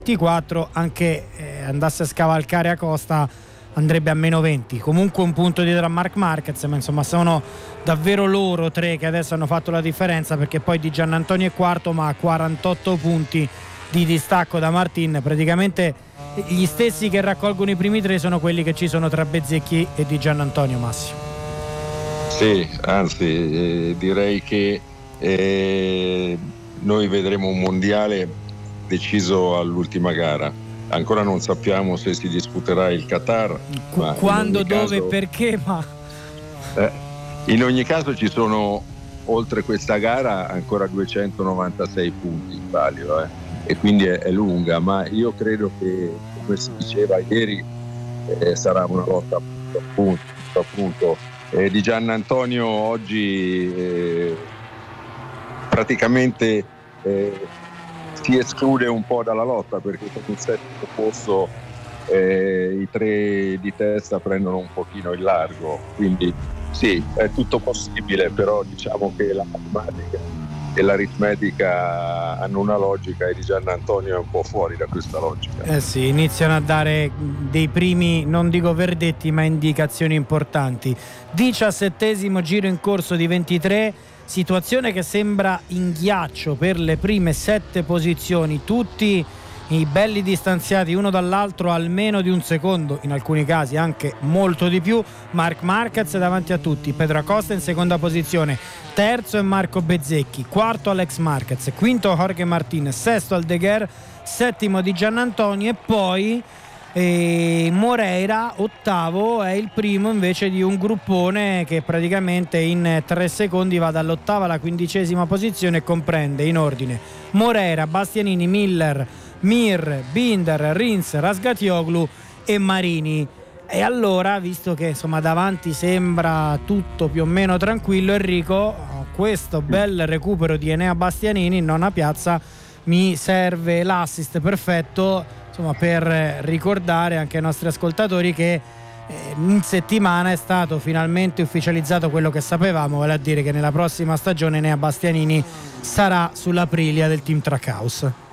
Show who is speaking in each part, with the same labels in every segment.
Speaker 1: 24, anche andasse a scavalcare Acosta andrebbe a meno 20. Comunque un punto dietro a Marc Marquez, ma insomma sono davvero loro tre che adesso hanno fatto la differenza, perché poi Di Giannantonio è quarto ma ha 48 punti di distacco da Martin. Praticamente gli stessi che raccolgono i primi tre sono quelli che ci sono tra Bezzecchi e Di Giannantonio, Massimo.
Speaker 2: Sì, anzi direi che noi vedremo un mondiale deciso all'ultima gara. Ancora non sappiamo se si disputerà il Qatar,
Speaker 1: quando, dove e perché, ma
Speaker 2: in ogni caso ci sono, oltre questa gara, ancora 296 punti in palio, e quindi è lunga, ma io credo che, come si diceva ieri, sarà una lotta appunto. Di Giannantonio oggi praticamente si esclude un po' dalla lotta, perché con il settimo posto i tre di testa prendono un pochino il largo, quindi sì, è tutto possibile, però diciamo che la matematica e l'aritmetica hanno una logica e Di Giannantonio è un po' fuori da questa logica.
Speaker 1: Sì, iniziano a dare dei primi, non dico verdetti, ma indicazioni importanti. 17° giro in corso di 23, situazione che sembra in ghiaccio per le prime 7 posizioni, tutti i belli distanziati uno dall'altro almeno di un secondo, in alcuni casi anche molto di più. Marc Marquez davanti a tutti, Pedro Acosta in seconda posizione, terzo è Marco Bezzecchi, quarto Alex Marquez, quinto Jorge Martin, sesto Aldeguer, settimo Di Giannantonio e poi Moreira ottavo, è il primo invece di un gruppone che praticamente in 3 secondi va dall'8ª alla 15ª posizione e comprende in ordine Moreira, Bastianini, Miller, Mir, Binder, Rins, Razgatlioglu e Marini. E allora, visto che insomma davanti sembra tutto più o meno tranquillo, Enrico, questo bel recupero di Enea Bastianini in nona piazza mi serve l'assist perfetto, insomma, per ricordare anche ai nostri ascoltatori che in settimana è stato finalmente ufficializzato quello che sapevamo, vale a dire che nella prossima stagione Enea Bastianini sarà sull'Aprilia del Team Trackhouse.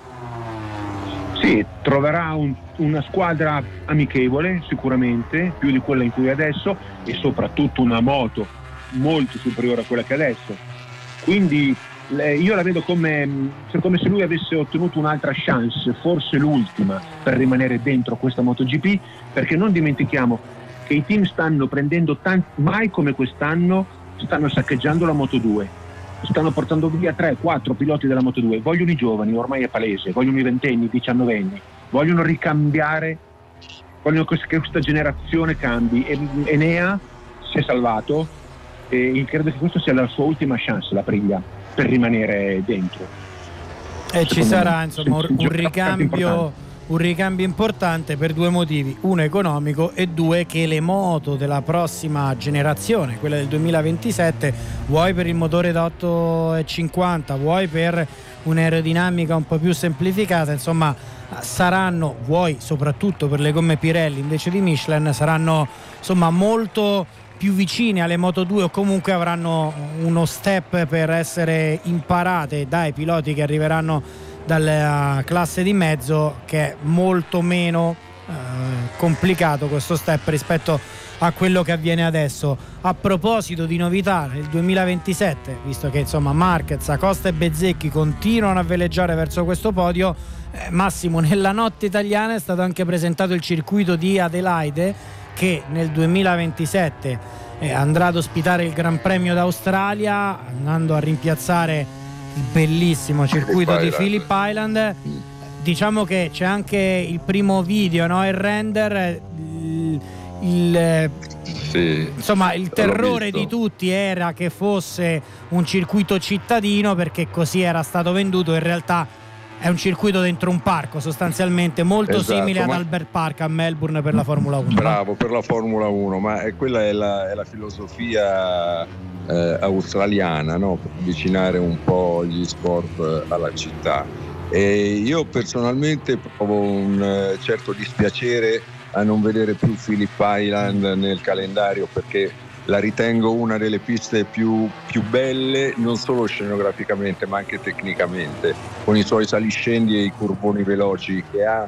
Speaker 3: Sì, troverà una squadra amichevole sicuramente, più di quella in cui è adesso, e soprattutto una moto molto superiore a quella che è adesso. Quindi io la vedo come se lui avesse ottenuto un'altra chance, forse l'ultima, per rimanere dentro questa MotoGP, perché non dimentichiamo che i team stanno prendendo mai come quest'anno stanno saccheggiando la Moto2, stanno portando via 3-4 piloti della Moto2, vogliono i giovani, ormai è palese, vogliono i ventenni, i 19enni, vogliono ricambiare, vogliono che questa generazione cambi, e Enea si è salvato e credo che questa sia la sua ultima chance, la Aprilia, per rimanere dentro.
Speaker 1: E ci sarà insomma un ricambio importante per 2 motivi: uno economico e 2 che le moto della prossima generazione, quella del 2027, vuoi per il motore da 850, vuoi per un'aerodinamica un po' più semplificata, insomma saranno, vuoi soprattutto per le gomme Pirelli invece di Michelin, saranno insomma molto più vicine alle Moto2, o comunque avranno uno step per essere imparate dai piloti che arriveranno dalla classe di mezzo, che è molto meno complicato questo step rispetto a quello che avviene adesso. A proposito di novità nel 2027, visto che insomma Marquez, Acosta e Bezzecchi continuano a veleggiare verso questo podio, Massimo, nella notte italiana è stato anche presentato il circuito di Adelaide, che nel 2027 andrà ad ospitare il Gran Premio d'Australia, andando a rimpiazzare il bellissimo circuito di Phillip Island. Diciamo che c'è anche il primo video, no? Il render, insomma il terrore di tutti era che fosse un circuito cittadino, perché così era stato venduto. In realtà è un circuito dentro un parco, sostanzialmente molto simile ad Albert Park a Melbourne per la Formula 1.
Speaker 2: Bravo, per la Formula 1, ma quella è la filosofia australiana, no? Per avvicinare un po' gli sport alla città. E io personalmente provo un certo dispiacere a non vedere più Phillip Island nel calendario, perché la ritengo una delle piste più belle, non solo scenograficamente ma anche tecnicamente, con i suoi saliscendi e i curvoni veloci che ha,